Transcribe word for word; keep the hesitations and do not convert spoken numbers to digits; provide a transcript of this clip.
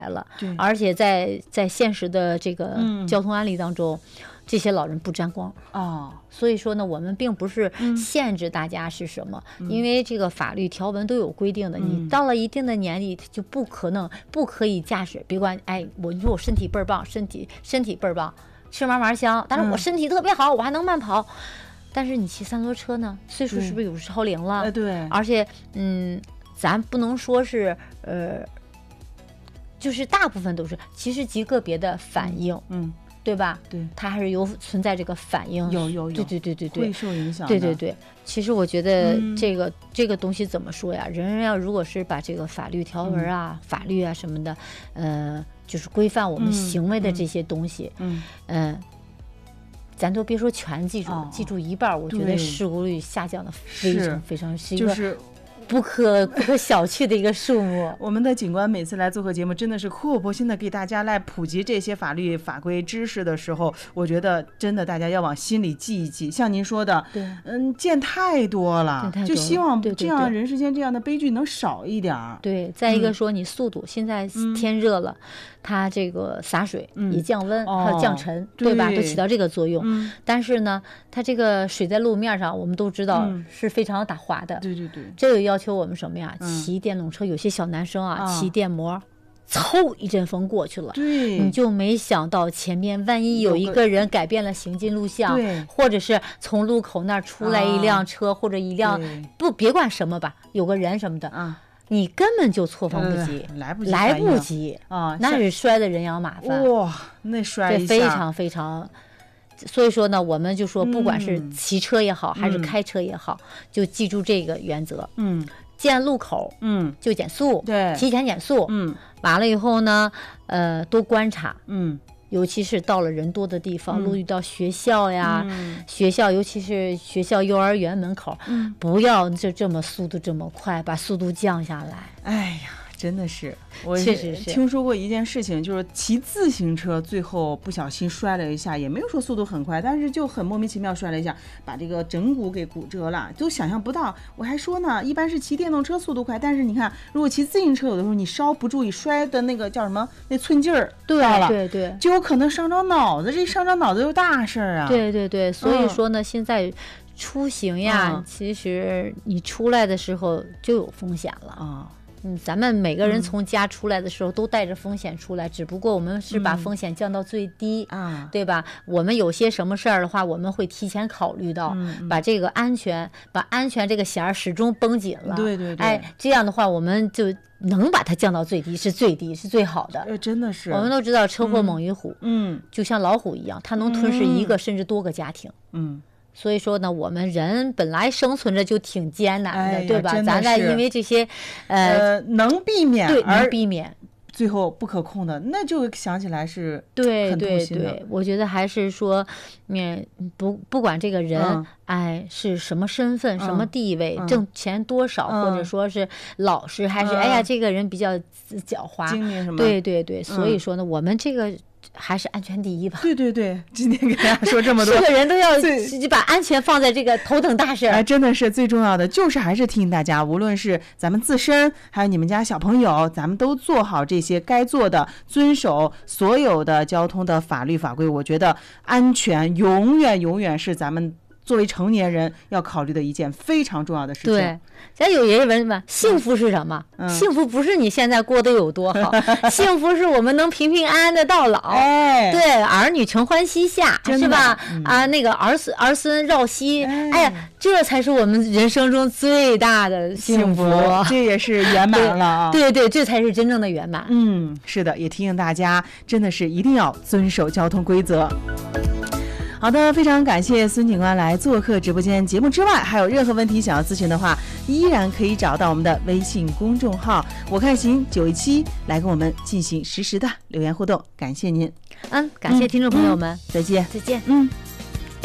了，而且在在现实的这个交通案例当中，嗯、这些老人不沾光哦。 所以说呢，我们并不是限制大家是什么，嗯、因为这个法律条文都有规定的，嗯、你到了一定的年纪就不可能不可以驾驶。别管哎，我你说我身体倍儿棒，身体身体倍儿棒，吃嘛嘛香，但是我身体特别好，嗯、我还能慢跑。但是你骑三轮车呢，岁数是不是有超龄了？ 呃，对。 而且，嗯，咱不能说是呃。就是大部分都是，其实极个别的反应， 嗯， 对吧？ 对， 它还是有存在这个反应， 有有有， 对对对对对， 会受影响的。 对对对，其实我觉得这个、嗯、这个东西怎么说呀？人人要如果是把这个法律条文啊、嗯、法律啊什么的，呃，就是规范我们行为的这些东西， 嗯嗯、呃，咱都别说全记住， 哦、 记住一半，我觉得事故率下降的非常非常是一个。 就是不可不可小觑的一个数目。 我们的警官每次来做客节目，真的是苦口婆心的给大家来普及这些法律法规知识的时候，我觉得真的大家要往心里记一记。像您说的， 对， 嗯，见太多了， 多了就希望这样对对对人世间这样的悲剧能少一点。 对，再一个说你速度，嗯、现在天热了。嗯它这个洒水也降温， 嗯、 还有降尘， 哦、 对吧？都起到这个作用。 嗯、 但是呢，它这个水在路面上，我们都知道是非常打滑的。 嗯、对对对， 这个要求我们什么呀？骑电动车，有些小男生啊，骑电摩。嗖一阵风过去了， 对， 你就没想到前面万一有一个人改变了行进路向，或者是从路口那儿出来一辆车、啊、或者一辆不别管什么吧，有个人什么的啊。 你根本就措防不及， 呃、来不及， 来不及啊！ 那是摔得人仰马翻哇，那摔一下非常非常。所以说呢，我们就说，不管是骑车也好，嗯、还是开车也好，就记住这个原则。 嗯， 见路口， 嗯， 就减速， 对， 提前减速。 嗯， 完了以后呢，呃，多观察。 嗯。 尤其是到了人多的地方，嗯、路遇到学校呀， 嗯、 学校尤其是学校幼儿园门口， 嗯、 不要就这么速度这么快，把速度降下来。 哎呀，真的是，我确实是听说过一件事情，就是骑自行车最后不小心摔了一下，也没有说速度很快，但是就很莫名其妙摔了一下，把这个枕骨给骨折了，都想象不到。我还说呢，一般是骑电动车速度快，但是你看，如果骑自行车，有的时候你稍不注意，摔的那个叫什么，那寸劲儿到了， 对对， 就有可能伤着脑子，这伤着脑子有大事儿啊。 对对对，所以说呢，嗯、现在出行呀， 嗯、 其实你出来的时候就有风险了啊。 嗯，咱们每个人从家出来的时候都带着风险出来，嗯、只不过我们是把风险降到最低， 嗯、 对吧？我们有些什么事儿的话，我们会提前考虑到， 嗯、 把这个安全，把安全这个弦儿始终绷紧了。 对对对， 哎，这样的话，我们就能把它降到最低，是最低，是最好的。 呃，真的是。 我们都知道，车祸猛于虎， 嗯， 就像老虎一样，它能吞噬一个、嗯、甚至多个家庭。 嗯。 所以说呢，我们人本来生存着就挺艰难的， 哎、 对吧？咱再因为这些， 呃，呃能避免， 对，能避免， 最后不可控的，那就想起来是对很痛心的。 对对，我觉得还是说，嗯，不不管这个人， 嗯、 哎是什么身份、 嗯、 什么地位、 嗯、 挣钱多少， 嗯、 或者说是老实还是、 嗯、 哎呀这个人比较狡猾， 精明什么？ 对对对，所以说呢，我们这个。还是安全第一吧。 对对对，今天给大家说这么多， 是个人都要把安全放在这个头等大事。 哎，真的是最重要的，就是还是提醒大家，无论是咱们自身，还有你们家小朋友，咱们都做好这些该做的，遵守所有的交通的法律法规。我觉得安全永远永远是咱们作为成年人要考虑的一件非常重要的事情。 对，咱有人问嘛，幸福是什么？ 嗯、 幸福不是你现在过得有多好，幸福是我们能平平安安的到老。 哎， 对，儿女承欢膝下，是吧？ 嗯、 啊，那个儿孙儿孙绕膝，哎, 哎呀，这才是我们人生中最大的幸福， 幸福这也是圆满了啊！ 对 对, 对，这才是真正的圆满。 嗯，是的，也提醒大家，真的是一定要遵守交通规则。好的，非常感谢孙警官来做客直播间。节目之外，还有任何问题想要咨询的话，依然可以找到我们的微信公众号“我看行九一七”来跟我们进行实时的留言互动。感谢您， 嗯，感谢听众朋友们， 嗯、再见， 再见， 嗯。